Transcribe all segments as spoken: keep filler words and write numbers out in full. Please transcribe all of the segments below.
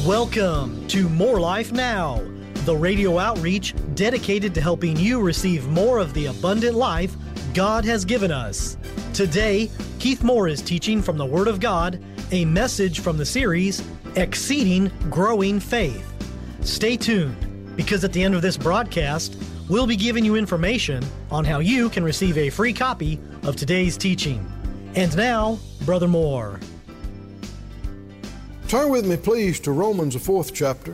Welcome to More Life Now, the radio outreach dedicated to helping you receive more of the abundant life God has given us. Today, Keith Moore is teaching from the Word of God, a message from the series, Exceeding Growing Faith. Stay tuned, because at the end of this broadcast, we'll be giving you information on how you can receive a free copy of today's teaching. And now, Brother Moore. Turn with me, please, to Romans, the fourth chapter.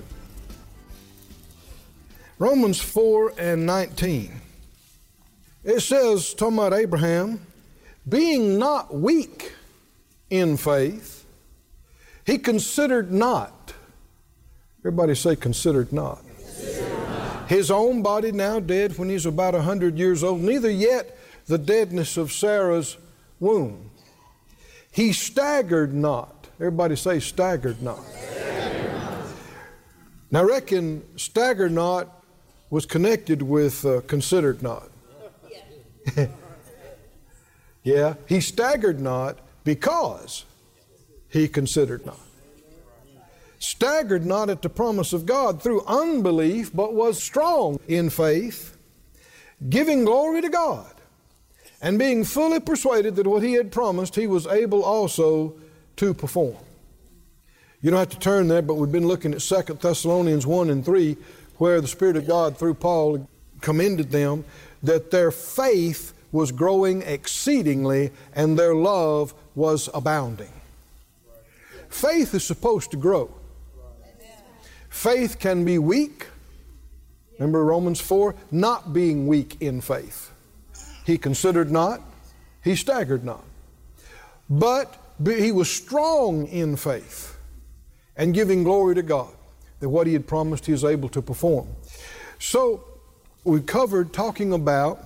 Romans four and nineteen. It says, talking about Abraham, being not weak in faith, he considered not. Everybody say, considered not. Considered not. His own body now dead when he's about a hundred years old, neither yet the deadness of Sarah's womb. He staggered not. Everybody say, staggered not. Staggered not. Now, I reckon staggered not was connected with uh, considered not. Yeah. Yeah, he staggered not because he considered not. Staggered not at the promise of God through unbelief, but was strong in faith, giving glory to God, and being fully persuaded that what he had promised, he was able also to perform. You don't have to turn there, but we've been looking at Second Thessalonians one and three, where the Spirit of God through Paul commended them that their faith was growing exceedingly and their love was abounding. Faith is supposed to grow. Faith can be weak. Remember Romans four, not being weak in faith. He considered not, he staggered not. But he was strong in faith and giving glory to God that what he had promised he was able to perform. So we covered talking about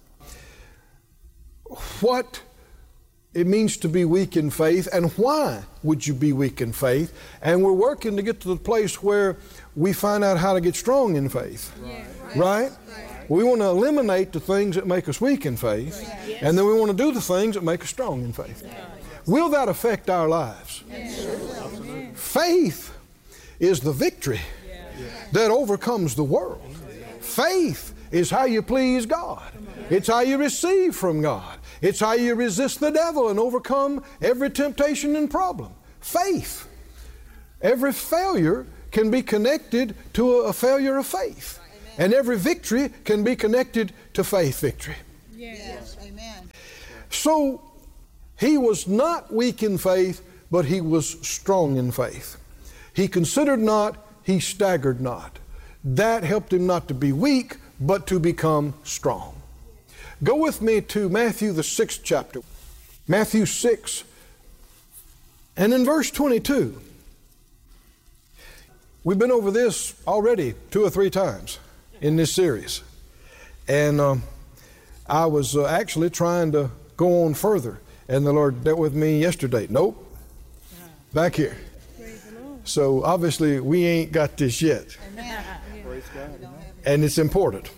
what it means to be weak in faith and why would you be weak in faith. And we're working to get to the place where we find out how to get strong in faith. Yeah. Right? Right? We want to eliminate the things that make us weak in faith, yes. And then we want to do the things that make us strong in faith. Yeah. Will that affect our lives? Yes. Faith is the victory that overcomes the world. Faith is how you please God. It's how you receive from God. It's how you resist the devil and overcome every temptation and problem. Faith. Every failure can be connected to a failure of faith. And every victory can be connected to faith victory. Yes. Amen. So, he was not weak in faith, but he was strong in faith. He considered not, he staggered not. That helped him not to be weak, but to become strong. Go with me to Matthew, the sixth chapter. Matthew six, and in verse twenty-two. We've been over this already two or three times in this series. And um, I was uh, actually trying to go on further. And the Lord dealt with me yesterday. Nope. Back here. So obviously we ain't got this yet. And it's important.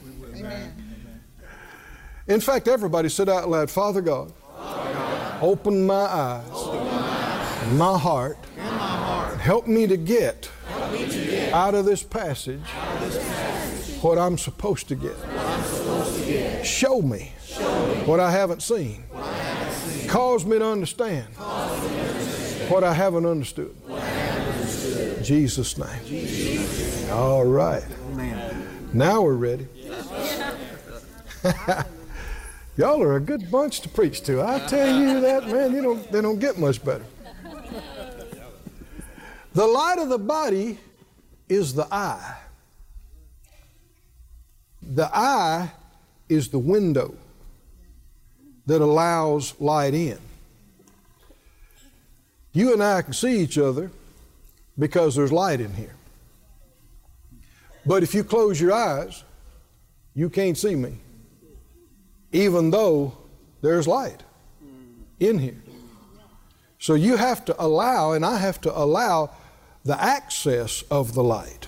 In fact, everybody said out loud, Father God, Father God, open my eyes, open my, eyes and my heart, and my heart. Help me to get, me to get out, of this passage, out of this passage what I'm supposed to get. Supposed to get. Show me, Show me what I haven't seen. What I haven't seen. Cause me to understand, me to understand what I haven't understood. What I haven't understood. In Jesus' name. Jesus. All right. Amen. Now we're ready. Y'all are a good bunch to preach to. I tell you that, man, you don't, they don't get much better. The light of the body is the eye. The eye is the window that allows light in. You and I can see each other because there's light in here. But if you close your eyes, you can't see me, even though there's light in here. So you have to allow, and I have to allow, the access of the light.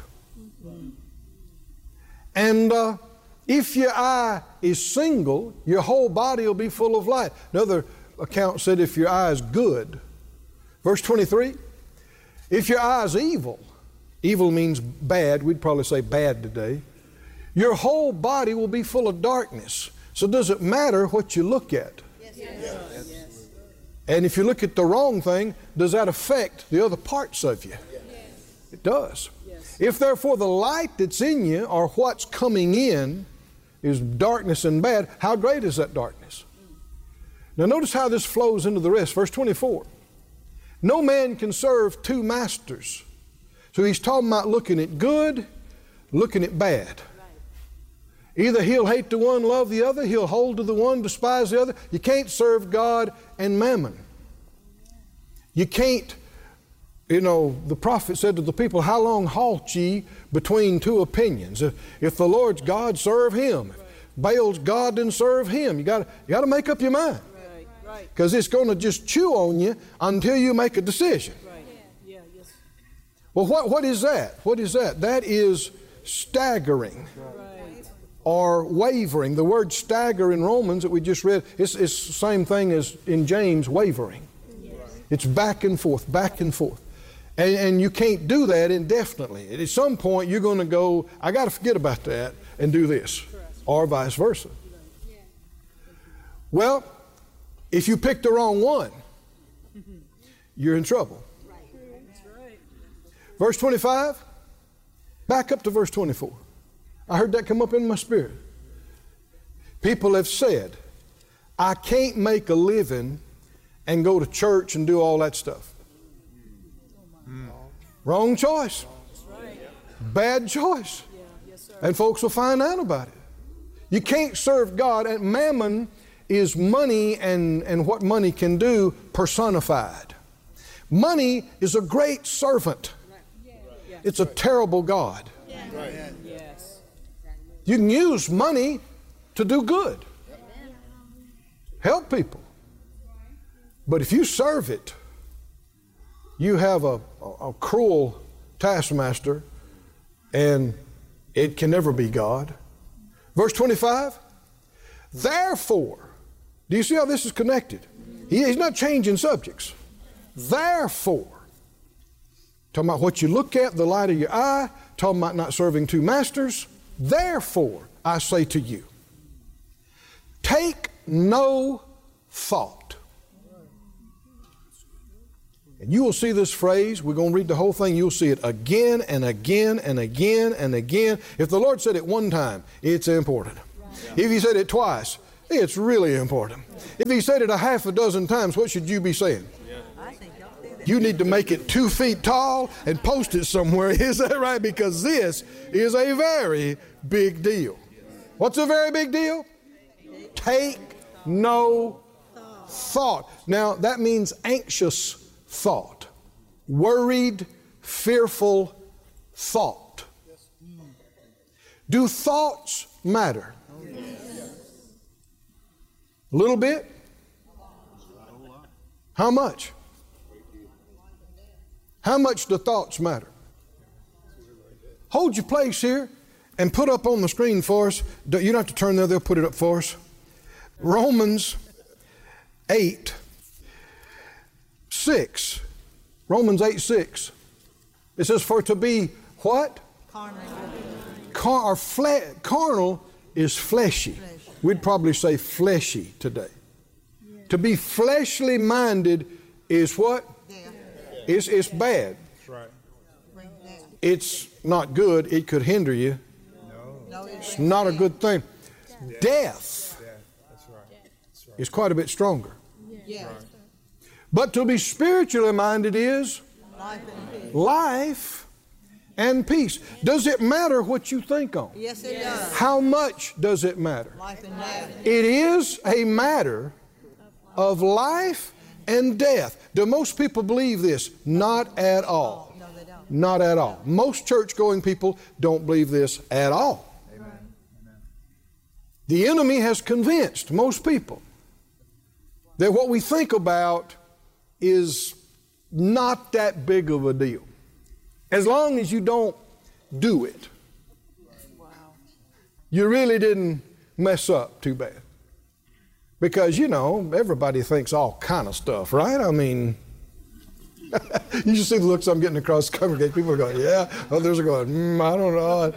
And uh, if your eye is single, your whole body will be full of light. Another account said if your eye is good, verse twenty-three, if your eye is evil, Evil means bad. We'd probably say bad today. Your whole body will be full of darkness. So does it matter what you look at? Yes. Yes. Yes. And if you look at the wrong thing, does that affect the other parts of you? Yes. It does. Yes. If therefore the light that's in you or what's coming in is darkness and bad, how great is that darkness? Now notice how this flows into the rest. Verse twenty-four. No man can serve two masters. So he's talking about looking at good, looking at bad. Either he'll hate the one, love the other. He'll hold to the one, despise the other. You can't serve God and mammon. You can't, you know, the prophet said to the people, how long halt ye between two opinions? If, if the Lord's God, serve him. If Baal's God, then serve him. You got you got to make up your mind. Because it's going to just chew on you until you make a decision. Right. Yeah, yes. Well, what, what is that? What is that? That is staggering. Right. Or wavering. The word stagger in Romans that we just read, it's, it's the same thing as in James, wavering. Yes. It's back and forth, back and forth. And, and you can't do that indefinitely. At some point, you're going to go, I got to forget about that and do this, or vice versa. Yeah. Well, if you pick the wrong one, you're in trouble. Right. Verse twenty-five, back up to verse twenty-four. I heard that come up in my spirit. People have said, I can't make a living and go to church and do all that stuff. Mm. Wrong choice. Right. Bad choice. Yeah. Yes, sir. And folks will find out about it. You can't serve God. And mammon is money and, and what money can do personified. Money is a great servant. Yeah. Yeah. It's a terrible God. Yeah. Right. Yes. You can use money to do good. Help people. But if you serve it, you have a, a, a cruel taskmaster, and it can never be God. Verse twenty-five, therefore, do you see how this is connected? He, he's not changing subjects. Therefore, talking about what you look at, the light of your eye, talking about not serving two masters. Therefore, I say to you, take no thought. And you will see this phrase. We're going to read the whole thing. You'll see it again and again and again and again. If the Lord said it one time, it's important. If He said it twice, it's really important. If He said it a half a dozen times, what should you be saying? You need to make it two feet tall and post it somewhere. Is that right? Because this is a very big deal. What's a very big deal? Take no thought. Now, that means anxious thought. Worried, fearful thought. Do thoughts matter? A little bit? How much? How much do thoughts matter? Hold your place here and put up on the screen for us. You don't have to turn there, they'll put it up for us. Romans eight, six. Romans eight, six. It says, for to be what? Carnal. Car, or fle- carnal is fleshy. We'd probably say fleshy today. Yeah. To be fleshly minded is what? Yeah. It's, it's bad. That's right. It's not good. It could hinder you. No. It's not a good thing. Yeah. Death Yeah, that's right. That's right. is quite a bit stronger. Yeah. Right. But to be spiritually minded is Life and peace. life and peace. Does it matter what you think on? Yes, it does. How much does it matter? Life and death. It is a matter of life and death. Do most people believe this? Not at all. No, they don't. Not at all. Most church-going people don't believe this at all. Amen. The enemy has convinced most people that what we think about is not that big of a deal. As long as you don't do it. Wow. You really didn't mess up too bad. Because, you know, everybody thinks all kind of stuff, right? I mean, You should see the looks I'm getting across the congregation. People are going, yeah. Others are going, mm, I don't know.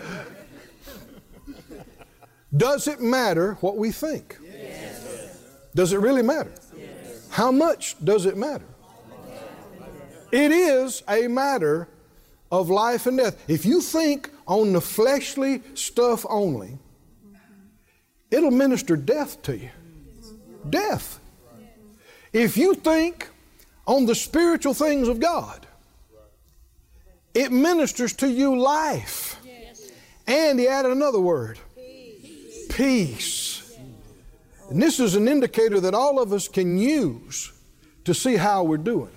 Does it matter what we think? Yes. Does it really matter? Yes. How much does it matter? It is a matter of life and death. If you think on the fleshly stuff only, it'll minister death to you. Death. If you think on the spiritual things of God, it ministers to you life. And he added another word. Peace. And this is an indicator that all of us can use to see how we're doing.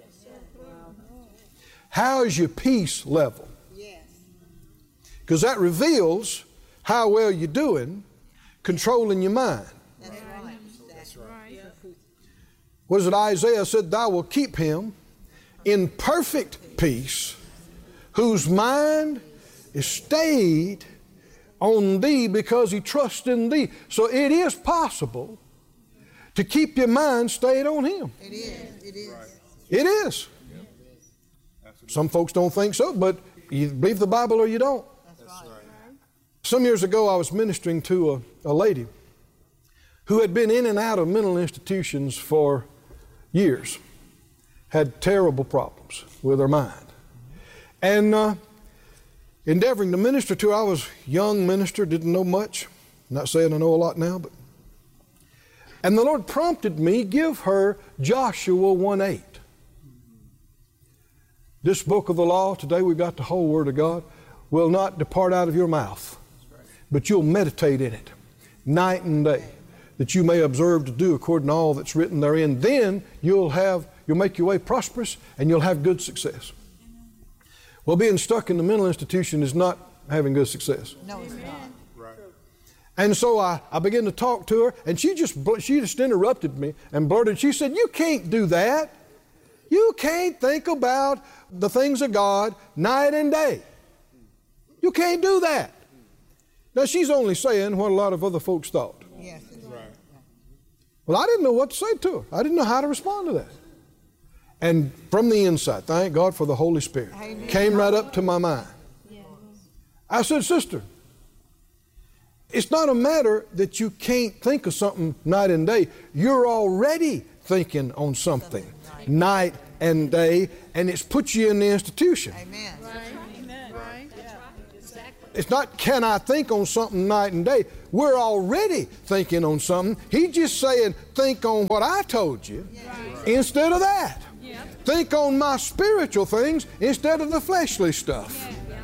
How is your peace level? Because that reveals how well you're doing controlling your mind. That's right. That's right. What is it Isaiah said? Thou will keep him in perfect peace, whose mind is stayed on thee because he trusts in thee. So it is possible to keep your mind stayed on him. It is. It is. It is. Some folks don't think so, but you believe the Bible or you don't. That's right. Some years ago I was ministering to a, a lady who had been in and out of mental institutions for years, had terrible problems with her mind. And uh, endeavoring to minister to her, I was a young minister, didn't know much. Not saying I know a lot now, but. And the Lord prompted me, give her Joshua one eight. This book of the law, today we've got the whole Word of God, will not depart out of your mouth, but you'll meditate in it night and day, that you may observe to do according to all that's written therein. Then you'll have, you'll make your way prosperous and you'll have good success. Well, being stuck in the mental institution is not having good success. No, it's not. Right. And so I, I began to talk to her, and she just she just interrupted me and blurted. She said, "You can't do that. You can't think about the things of God night and day. You can't do that." Now, she's only saying what a lot of other folks thought. Yes. Right. Well, I didn't know what to say to her. I didn't know how to respond to that. And from the inside, thank God for the Holy Spirit, Amen. Came right up to my mind. I said, "Sister, it's not a matter that you can't think of something night and day. You're already thinking on something night and day, and it's put you in the institution." Amen. Amen. Right? Yeah. Exactly. It's not, can I think on something night and day? We're already thinking on something. He's just saying, think on what I told you instead of that. Yeah. Think on my spiritual things instead of the fleshly stuff.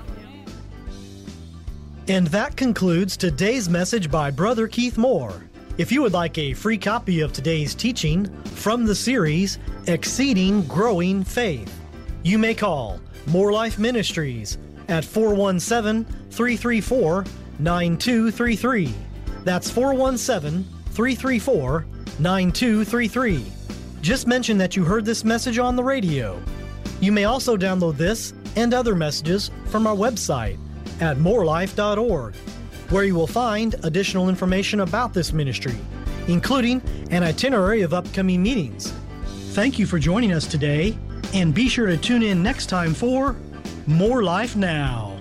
And that concludes today's message by Brother Keith Moore. If you would like a free copy of today's teaching from the series, Exceeding Growing Faith, you may call More Life Ministries at four one seven, three three four, nine two three three. That's four one seven, three three four, nine two three three. Just mention that you heard this message on the radio. You may also download this and other messages from our website at more life dot org, where you will find additional information about this ministry, including an itinerary of upcoming meetings. Thank you for joining us today, and be sure to tune in next time for More Life Now.